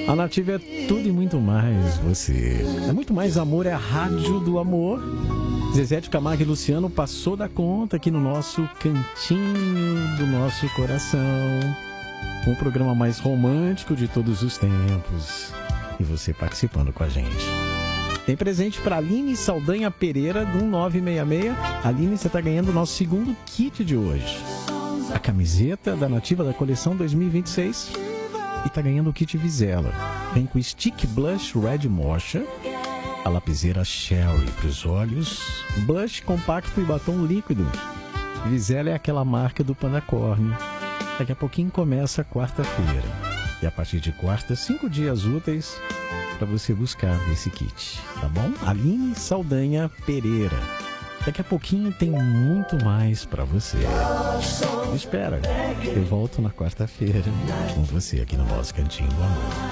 A Nativa é tudo e muito mais você. É muito mais amor, é a rádio do amor. Zezé de Camargo e Luciano passou da conta aqui no nosso cantinho do nosso coração. O programa mais romântico de todos os tempos. E você participando com a gente. Tem presente para Aline Saldanha Pereira, do 1966. Aline, você está ganhando o nosso segundo kit de hoje. A camiseta da Nativa da coleção 2026. E está ganhando o kit Vizela. Vem com Stick Blush Red Mocha, a lapiseira Sherry para os olhos, blush compacto e batom líquido. Vizela é aquela marca do Pandacorn. Daqui a pouquinho começa a quarta-feira. E a partir de quarta, 5 dias úteis para você buscar esse kit, tá bom? Aline Saldanha Pereira. Daqui a pouquinho tem muito mais para você. Espera, eu volto na quarta-feira com você aqui no nosso Cantinho do Amor.